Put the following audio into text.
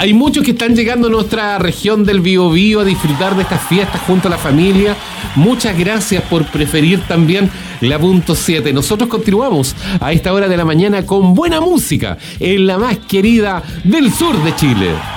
Hay muchos que están llegando a nuestra región del Biobío a disfrutar de estas fiestas junto a la familia. Muchas gracias por preferir también la punto 7. Nosotros continuamos a esta hora de la mañana con buena música en la más querida del sur de Chile.